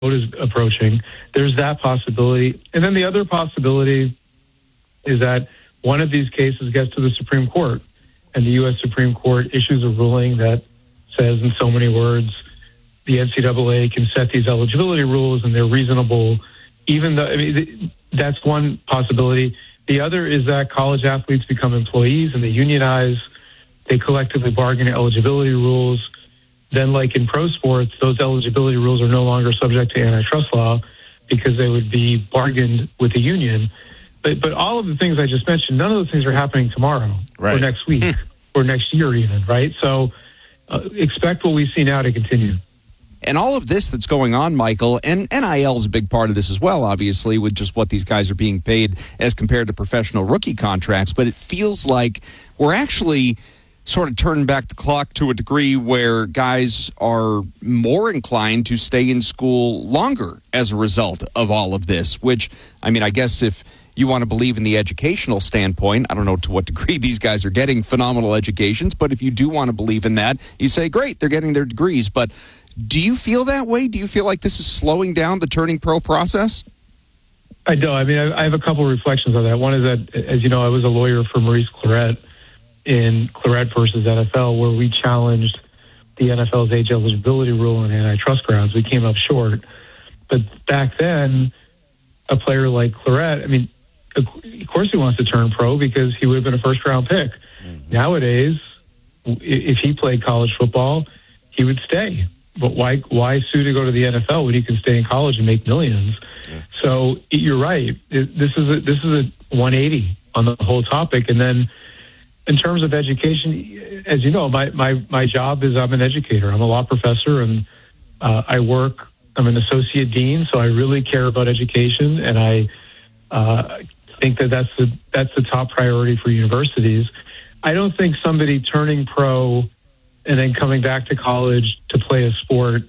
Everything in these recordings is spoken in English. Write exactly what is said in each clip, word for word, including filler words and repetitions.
is approaching. There's that possibility. And then the other possibility is that one of these cases gets to the Supreme Court, and the U S Supreme Court issues a ruling that says in so many words, the N C double A can set these eligibility rules and they're reasonable, even though, I mean, that's one possibility. The other is that college athletes become employees and they unionize, they collectively bargain eligibility rules. Then, like in pro sports, those eligibility rules are no longer subject to antitrust law because they would be bargained with the union. But but all of the things I just mentioned, none of those things are happening tomorrow right. or next week or next year even, right? So uh, expect what we see now to continue. And all of this that's going on, Michael, and N I L is a big part of this as well, obviously, with just what these guys are being paid as compared to professional rookie contracts. But it feels like we're actually sort of turning back the clock to a degree where guys are more inclined to stay in school longer as a result of all of this, which, I mean, I guess if you want to believe in the educational standpoint, I don't know to what degree these guys are getting phenomenal educations, but if you do want to believe in that, you say, great, they're getting their degrees. But do you feel that way? Do you feel like this is slowing down the turning pro process? I do. I mean, I, I have a couple of reflections on that. One is that, as you know, I was a lawyer for Maurice Clarett in Clarett versus N F L, where we challenged the N F L's age eligibility rule on antitrust grounds. We came up short. But back then, a player like Clarett, I mean, of course he wants to turn pro because he would have been a first-round pick. Mm-hmm. Nowadays, if he played college football, he would stay. But why why sue to go to the N F L when he can stay in college and make millions? Yeah. So you're right. This is a, this is a one eighty on the whole topic. And then in terms of education, as you know, my, my, my job is I'm an educator. I'm a law professor, and uh, I work, I'm an associate dean, so I really care about education, and I uh, think that that's the, that's the top priority for universities. I don't think somebody turning pro and then coming back to college to play a sport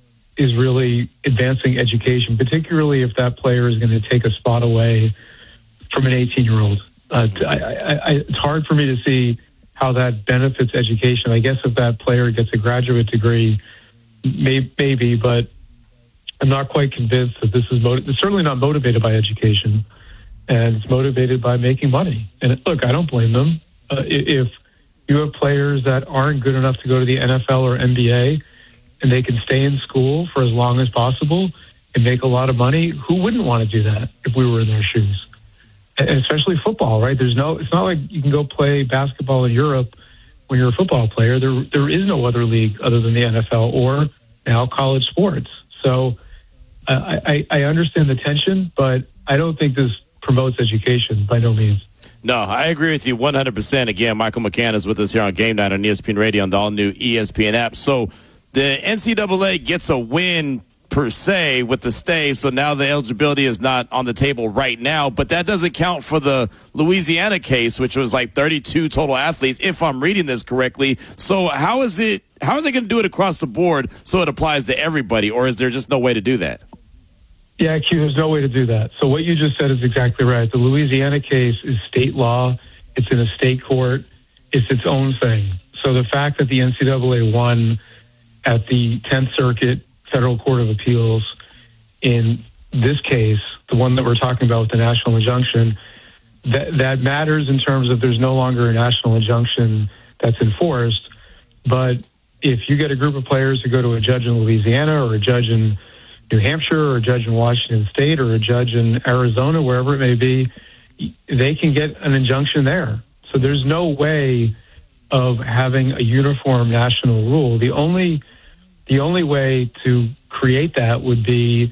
is really advancing education, particularly if that player is going to take a spot away from an eighteen-year-old. Uh, I, I, I, it's hard for me to see how that benefits education. I guess if that player gets a graduate degree, may, maybe, but I'm not quite convinced that this is motiv- it's certainly not motivated by education, and it's motivated by making money. And look, I don't blame them. Uh, if you have players that aren't good enough to go to the N F L or N B A, and they can stay in school for as long as possible and make a lot of money, who wouldn't want to do that if we were in their shoes? And especially football, right? There's no, it's not like you can go play basketball in Europe when you're a football player. There, there is no other league other than the N F L or now college sports. So uh, I, I understand the tension, but I don't think this promotes education by no means. No, I agree with you one hundred percent. Again, Michael McCann is with us here on Game Night on E S P N Radio on the all-new E S P N app. So the N C double A gets a win per se with the stay, so now the eligibility is not on the table right now, but that doesn't count for the Louisiana case, which was like thirty-two total athletes, if I'm reading this correctly. So how is it, how are they going to do it across the board so it applies to everybody, or is there just no way to do that? Yeah, Q, there's no way to do that. So what you just said is exactly right. The Louisiana case is state law. It's in a state court. It's its own thing. So the fact that the N C double A won at the tenth Circuit Federal Court of Appeals in this case, the one that we're talking about with the national injunction, that, that matters in terms of there's no longer a national injunction that's enforced. But if you get a group of players who go to a judge in Louisiana or a judge in New Hampshire or a judge in Washington State or a judge in Arizona, wherever it may be, they can get an injunction there. So there's no way of having a uniform national rule. The only the only way to create that would be,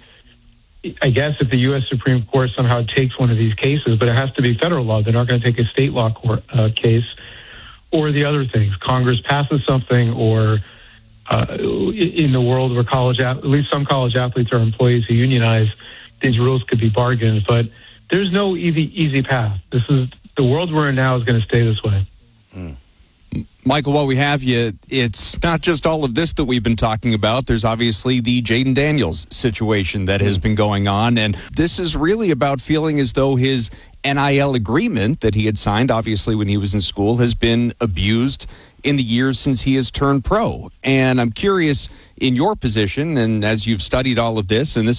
I guess, if the U S Supreme Court somehow takes one of these cases, but it has to be federal law. They're not going to take a state law court, uh, case, or the other things. Congress passes something, or uh, in the world where college, at least some college athletes are employees who unionize, these rules could be bargained. But there's no easy easy path. This is the world we're in now is going to stay this way. Mm. Michael, while we have you, it's not just all of this that we've been talking about. There's obviously the Jaden Daniels situation that has been going on, and this is really about feeling as though his N I L agreement that he had signed, obviously when he was in school, has been abused in the years since he has turned pro. And I'm curious, in your position, and as you've studied all of this, and this